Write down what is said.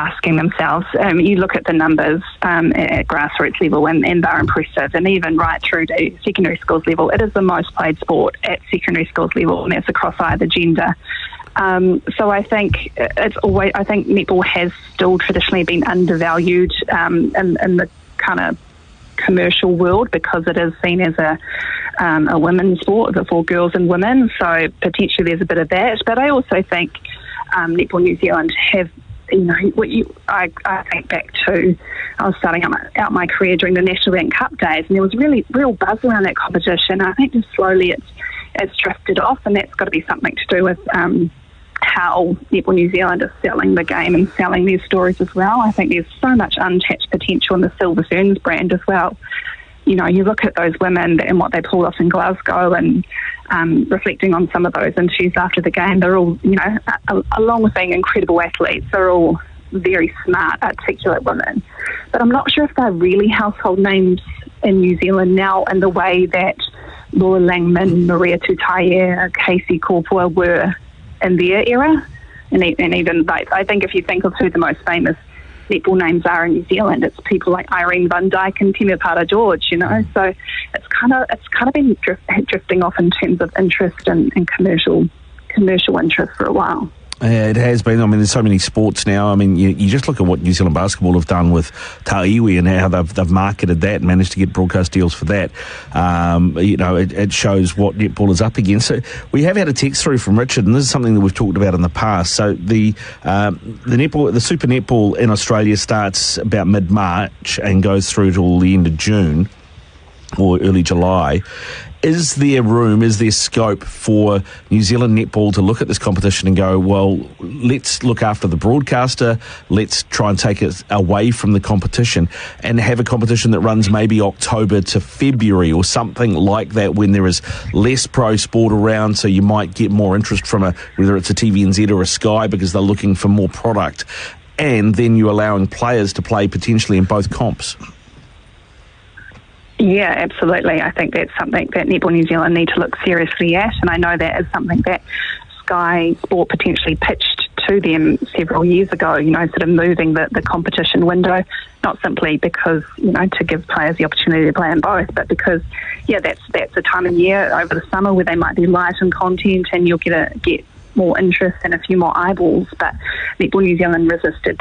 asking themselves. You look at the numbers at grassroots level and they're impressive, and even right through to secondary schools level. It is the most played sport at secondary schools level, and that's across either gender. So I think netball has still traditionally been undervalued in the kind of commercial world, because it is seen as a women's sport for girls and women. So potentially there's a bit of that. But I also think Netball New Zealand have, I think back to, I was starting out my career during the National Bank Cup days, and there was real buzz around that competition. I think just slowly it's drifted off, and that's got to be something to do with how Netball New Zealand is selling the game and selling their stories as well. I think there's so much untapped potential in the Silver Ferns brand as well. You look at those women and what they pulled off in Glasgow, and reflecting on some of those interviews after the game, they're all, along with being incredible athletes, they're all very smart, articulate women. But I'm not sure if they're really household names in New Zealand now in the way that Laura Langman, Maria Tutaia, Casey Korpua were in their era. And even, I think if you think of who the most famous netball names are in New Zealand, it's people like Irene Van Dyke and Tina Para-George, So it's kind of been drifting off in terms of interest and commercial interest for a while. Yeah, it has been. I mean, there's so many sports now. I mean, you just look at what New Zealand Basketball have done with Ta'iwi and how they've marketed that and managed to get broadcast deals for that. It shows what netball is up against. So we have had a text through from Richard, and this is something that we've talked about in the past. So the netball, the Super Netball in Australia starts about mid-March and goes through till the end of June or early July. Is there scope for New Zealand netball to look at this competition and go, well, let's look after the broadcaster, let's try and take it away from the competition and have a competition that runs maybe October to February or something like that, when there is less pro sport around, so you might get more interest from whether it's a TVNZ or a Sky, because they're looking for more product, and then you're allowing players to play potentially in both comps? Yeah, absolutely. I think that's something that Netball New Zealand need to look seriously at, and I know that is something that Sky Sport potentially pitched to them several years ago, sort of moving the competition window, not simply because, to give players the opportunity to play in both, but because, that's a time of year over the summer where they might be light in content and you'll get more interest and a few more eyeballs. But Netball New Zealand resisted